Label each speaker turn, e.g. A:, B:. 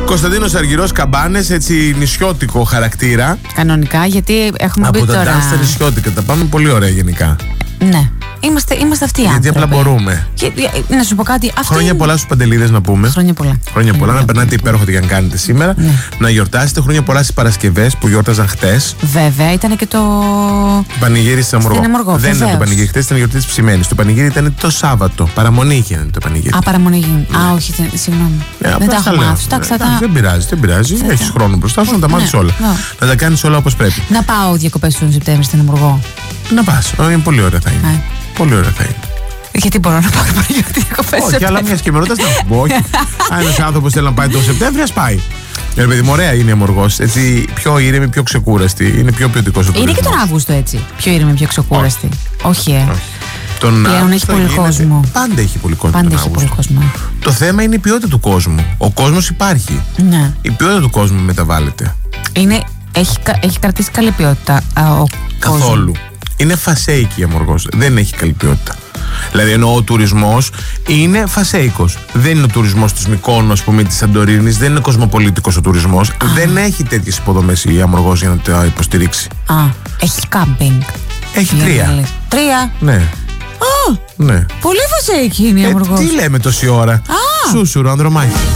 A: Κωνσταντίνος Αργυρός, Καμπάνες, έτσι νησιώτικο χαρακτήρα.
B: Κανονικά, γιατί έχουμε μπει
A: Από
B: τώρα.
A: τα dance στα νησιώτικα, τα πάμε πολύ ωραία γενικά.
B: Ναι. Είμαστε αυτοί οι
A: Γιατί
B: άνθρωποι.
A: απλά μπορούμε.
B: Να σου πω κάτι.
A: Χρόνια πολλά στους Παντελίδες να πούμε.
B: Χρόνια πολλά.
A: Χρόνια πολλά, να περνάτε υπέροχα τι και αν κάνετε σήμερα.
B: Ναι.
A: Να γιορτάσετε. Χρόνια πολλά στις Παρασκευές που γιόρταζαν χτες.
B: Βέβαια, ήταν και το.
A: Πανηγύρι στην Αμοργό.
B: Αμοργό,
A: Δεν ήταν το
B: βεβαίως.
A: πανηγύρι, χτες ήταν η γιορτή της Ψημένης. Το πανηγύρι ήταν το Σάββατο. Παραμονή γίνεται το πανηγύρι.
B: Α, παραμονή γίνει. Α, όχι, συγγνώμη. Δεν τα έχω μάθει.
A: Δεν πειράζει, δεν πειράζει. Έχεις χρόνο μπροστά σου να τα μάθεις όλα. Να τα κάνεις όλα όπως πρέπει.
B: Να πάω διακοπές τον Σεπτέμβρη στην Αμοργό.
A: Να πας. Είναι πολύ ωραία θα είναι. Πολύ ωραία θα είναι.
B: Γιατί μπορώ να πάω για διακοπές.
A: Όχι, αλλά μια και με ρωτάς να σου πω. Όχι. Αν ένας άνθρωπος θέλει να πάει το Σεπτέμβριο, ας πάει. Παιδί μου, ωραία είναι η Αμοργός. Έτσι, πιο ήρεμη, πιο ξεκούραστη. Είναι πιο ποιοτικός ο τουρισμός.
B: Είναι και τον Αύγουστο έτσι. Πιο ήρεμη, πιο ξεκούραστη. Όχι, Πλέον έχει πολύ κόσμο.
A: Πάντα έχει πολύ κόσμο.
B: Πάντα έχει πολύ κόσμο.
A: Το θέμα είναι η ποιότητα του κόσμου. Ο κόσμος υπάρχει.
B: Ναι.
A: Η ποιότητα του κόσμου μεταβάλλεται.
B: Έχει κρατήσει καλή ποιότητα ο
A: Καθόλου.
B: κόσμος.
A: Είναι φασέικη η Αμοργός. Δεν έχει καλή ποιότητα. Δηλαδή εννοώ ο τουρισμός είναι φασέικος. Δεν είναι ο τουρισμός της Μυκόνου, ας πούμε, της Σαντορίνης. Δεν είναι κοσμοπολίτικος ο τουρισμός. Δεν έχει τέτοιες υποδομές η Αμοργός για να το υποστηρίξει.
B: Έχει κάμπινγκ.
A: Έχει 3.
B: 3.
A: Ναι. Ναι.
B: Πολύ φασέικη είναι η Αμοργός.
A: Τι λέμε τόση ώρα. Σούσουρο, Ανδρομάχη.